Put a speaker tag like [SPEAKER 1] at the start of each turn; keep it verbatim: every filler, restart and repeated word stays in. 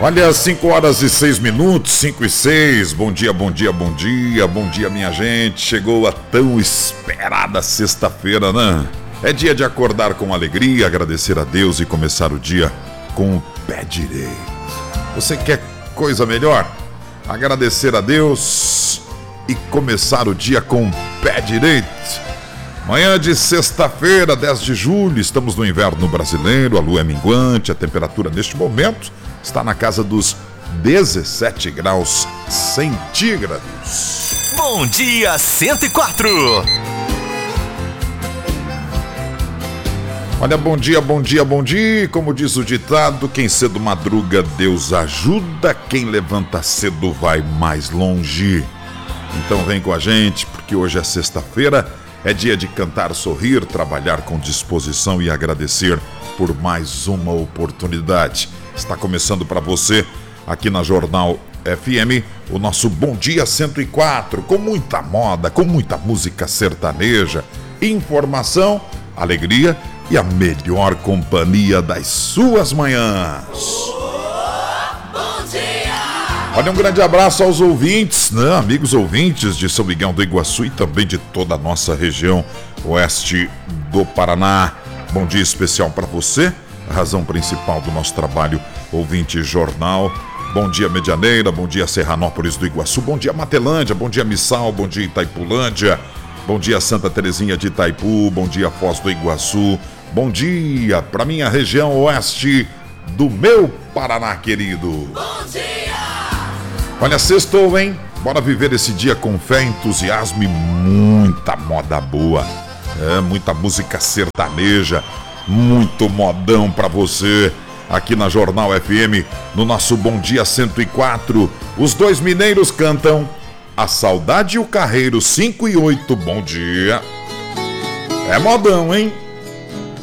[SPEAKER 1] Olha, cinco horas e seis minutos, cinco e seis. Bom dia, bom dia, bom dia, bom dia, minha gente. Chegou a tão esperada sexta-feira, né? É dia de acordar com alegria, agradecer a Deus e começar o dia com o pé direito. Você quer coisa melhor? Agradecer a Deus e começar o dia com o pé direito. Manhã de sexta-feira, dez de julho, estamos no inverno brasileiro, a lua é minguante, a temperatura neste momento está na casa dos dezessete graus centígrados.
[SPEAKER 2] Bom dia, cento e quatro.
[SPEAKER 1] Olha, bom dia, bom dia, bom dia. Como diz o ditado, quem cedo madruga, Deus ajuda. Quem levanta cedo vai mais longe. Então vem com a gente, porque hoje é sexta-feira. É dia de cantar, sorrir, trabalhar com disposição e agradecer por mais uma oportunidade. Está começando para você, aqui na Jornal F M, o nosso Bom Dia cento e quatro, com muita moda, com muita música sertaneja, informação, alegria e a melhor companhia das suas manhãs.
[SPEAKER 2] Bom dia!
[SPEAKER 1] Olha, um grande abraço aos ouvintes, né? Amigos ouvintes de São Miguel do Iguaçu e também de toda a nossa região oeste do Paraná. Bom dia especial para você, a razão principal do nosso trabalho, ouvinte jornal. Bom dia Medianeira, bom dia Serranópolis do Iguaçu, bom dia Matelândia, bom dia Missal, bom dia Itaipulândia, bom dia Santa Terezinha de Itaipu, bom dia Foz do Iguaçu, bom dia para minha região oeste do meu Paraná querido.
[SPEAKER 2] Bom dia!
[SPEAKER 1] Olha, sextou, hein? Bora viver esse dia com fé, entusiasmo e muita moda boa. É, muita música sertaneja, muito modão pra você. Aqui na Jornal F M, no nosso Bom Dia cento e quatro, os dois mineiros cantam A Saudade e o Carreiro, cinco e oito. Bom dia. É modão, hein?